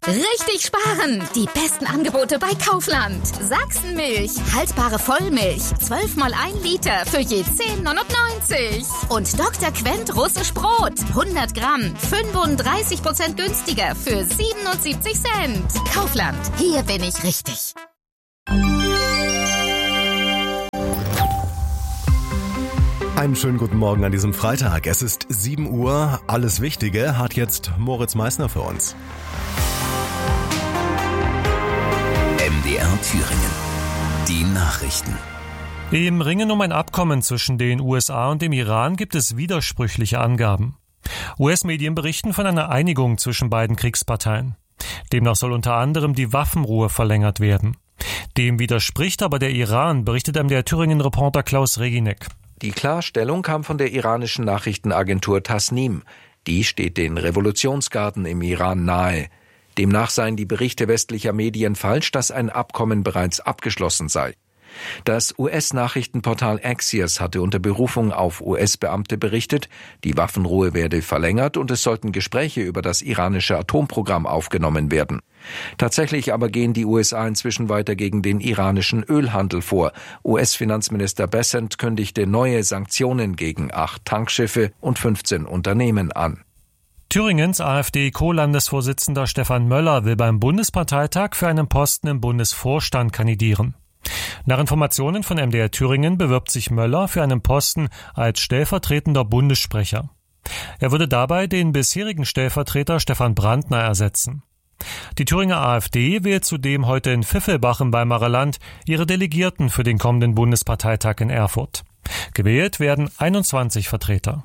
Richtig sparen! Die besten Angebote bei Kaufland. Sachsenmilch, haltbare Vollmilch, 12 mal 1 Liter für je 10,99. Und Dr. Quent russisch Brot, 100 Gramm, 35% günstiger für 77 Cent. Kaufland, hier bin ich richtig. Einen schönen guten Morgen an diesem Freitag. Es ist 7 Uhr. Alles Wichtige hat jetzt Moritz Meissner für uns. MDR Thüringen. Die Nachrichten. Im Ringen um ein Abkommen zwischen den USA und dem Iran gibt es widersprüchliche Angaben. US-Medien berichten von einer Einigung zwischen beiden Kriegsparteien. Demnach soll unter anderem die Waffenruhe verlängert werden. Dem widerspricht aber der Iran, berichtet MDR Thüringen-Reporter Klaus Reginek. Die Klarstellung kam von der iranischen Nachrichtenagentur Tasnim. Die steht den Revolutionsgarden im Iran nahe. Demnach seien die Berichte westlicher Medien falsch, dass ein Abkommen bereits abgeschlossen sei. Das US-Nachrichtenportal Axios hatte unter Berufung auf US-Beamte berichtet, die Waffenruhe werde verlängert und es sollten Gespräche über das iranische Atomprogramm aufgenommen werden. Tatsächlich aber gehen die USA inzwischen weiter gegen den iranischen Ölhandel vor. US-Finanzminister Bessent kündigte neue Sanktionen gegen 8 Tankschiffe und 15 Unternehmen an. Thüringens AfD-Co-Landesvorsitzender Stefan Möller will beim Bundesparteitag für einen Posten im Bundesvorstand kandidieren. Nach Informationen von MDR Thüringen bewirbt sich Möller für einen Posten als stellvertretender Bundessprecher. Er würde dabei den bisherigen Stellvertreter Stefan Brandner ersetzen. Die Thüringer AfD wählt zudem heute in Pfiffelbach im Weimarer Land ihre Delegierten für den kommenden Bundesparteitag in Erfurt. Gewählt werden 21 Vertreter.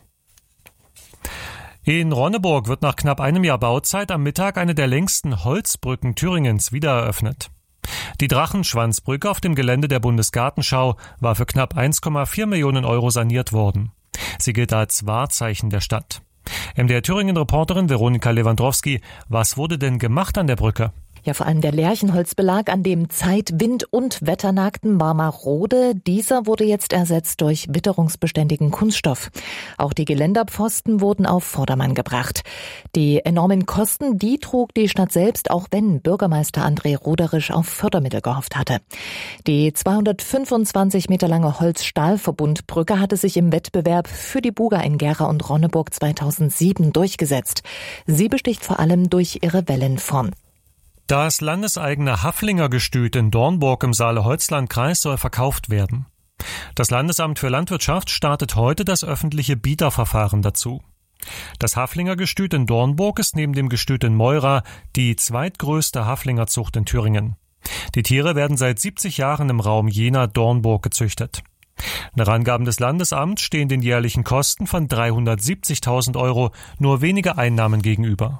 In Ronneburg wird nach knapp einem Jahr Bauzeit am Mittag eine der längsten Holzbrücken Thüringens wieder eröffnet. Die Drachenschwanzbrücke auf dem Gelände der Bundesgartenschau war für knapp 1,4 Millionen Euro saniert worden. Sie gilt als Wahrzeichen der Stadt. MDR Thüringen-Reporterin Veronika Lewandowski, was wurde denn gemacht an der Brücke? Ja, vor allem der Lärchenholzbelag, an dem Zeit-, Wind- und Wetter nagten, war marode. Dieser wurde jetzt ersetzt durch witterungsbeständigen Kunststoff. Auch die Geländerpfosten wurden auf Vordermann gebracht. Die enormen Kosten, die trug die Stadt selbst, auch wenn Bürgermeister André Roderisch auf Fördermittel gehofft hatte. Die 225 Meter lange Holz-Stahl-Verbundbrücke hatte sich im Wettbewerb für die Buga in Gera und Ronneburg 2007 durchgesetzt. Sie besticht vor allem durch ihre Wellenform. Das landeseigene Haflinger-Gestüt in Dornburg im Saale-Holzland-Kreis soll verkauft werden. Das Landesamt für Landwirtschaft startet heute das öffentliche Bieterverfahren dazu. Das Haflinger-Gestüt in Dornburg ist neben dem Gestüt in Meura die zweitgrößte Haflingerzucht in Thüringen. Die Tiere werden seit 70 Jahren im Raum Jena-Dornburg gezüchtet. Nach Angaben des Landesamts stehen den jährlichen Kosten von 370.000 Euro nur wenige Einnahmen gegenüber.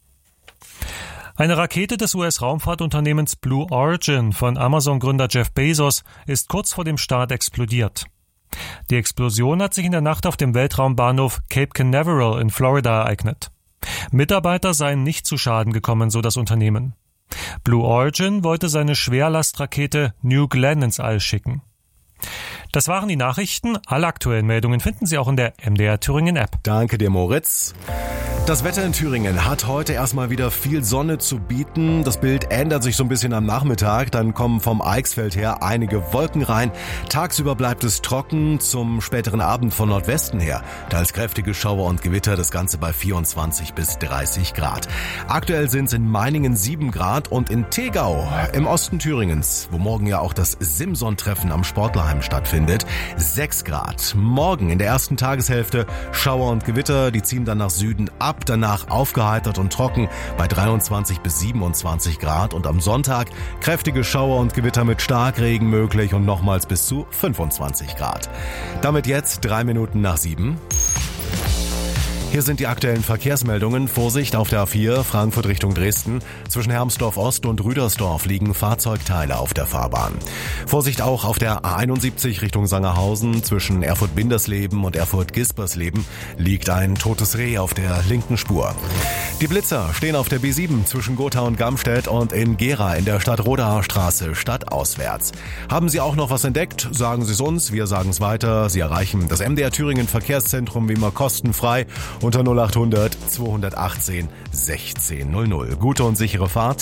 Eine Rakete des US-Raumfahrtunternehmens Blue Origin von Amazon-Gründer Jeff Bezos ist kurz vor dem Start explodiert. Die Explosion hat sich in der Nacht auf dem Weltraumbahnhof Cape Canaveral in Florida ereignet. Mitarbeiter seien nicht zu Schaden gekommen, so das Unternehmen. Blue Origin wollte seine Schwerlastrakete New Glenn ins All schicken. Das waren die Nachrichten. Alle aktuellen Meldungen finden Sie auch in der MDR Thüringen App. Danke dir, Moritz. Das Wetter in Thüringen hat heute erstmal wieder viel Sonne zu bieten. Das Bild ändert sich so ein bisschen am Nachmittag. Dann kommen vom Eichsfeld her einige Wolken rein. Tagsüber bleibt es trocken, zum späteren Abend von Nordwesten her. Teils kräftige Schauer und Gewitter, das Ganze bei 24 bis 30 Grad. Aktuell sind es in Meiningen 7 Grad und in Tegau im Osten Thüringens, wo morgen ja auch das Simson-Treffen am Sportlerheim stattfindet, 6 Grad. Morgen in der ersten Tageshälfte Schauer und Gewitter, die ziehen dann nach Süden ab. Danach aufgeheitert und trocken bei 23 bis 27 Grad und am Sonntag kräftige Schauer und Gewitter mit Starkregen möglich und nochmals bis zu 25 Grad. Damit jetzt 3 Minuten nach 7. Hier sind die aktuellen Verkehrsmeldungen. Vorsicht auf der A4 Frankfurt Richtung Dresden. Zwischen Hermsdorf Ost und Rüdersdorf liegen Fahrzeugteile auf der Fahrbahn. Vorsicht auch auf der A71 Richtung Sangerhausen. Zwischen Erfurt-Bindersleben und Erfurt-Gispersleben liegt ein totes Reh auf der linken Spur. Die Blitzer stehen auf der B7 zwischen Gotha und Gamstedt und in Gera in der Stadtrodaer Straße stadtauswärts. Haben Sie auch noch was entdeckt? Sagen Sie es uns, wir sagen es weiter. Sie erreichen das MDR Thüringen Verkehrszentrum wie immer kostenfrei unter 0800 218 1600. Gute und sichere Fahrt.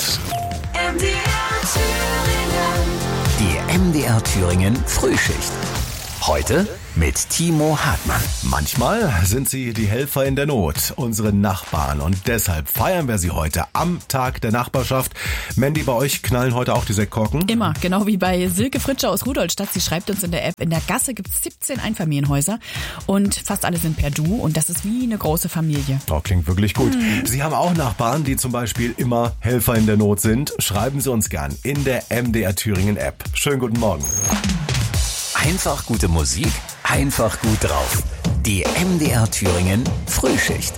Die MDR Thüringen Frühschicht. Heute mit Timo Hartmann. Manchmal sind sie die Helfer in der Not, unsere Nachbarn. Und deshalb feiern wir sie heute am Tag der Nachbarschaft. Mandy, bei euch knallen heute auch die Sektkorken? Immer, genau wie bei Silke Fritscher aus Rudolstadt. Sie schreibt uns in der App, in der Gasse gibt es 17 Einfamilienhäuser und fast alle sind per Du und das ist wie eine große Familie. Oh, klingt wirklich gut. Sie haben auch Nachbarn, die zum Beispiel immer Helfer in der Not sind. Schreiben Sie uns gern in der MDR Thüringen App. Schönen guten Morgen. Einfach gute Musik, einfach gut drauf. Die MDR Thüringen Frühschicht.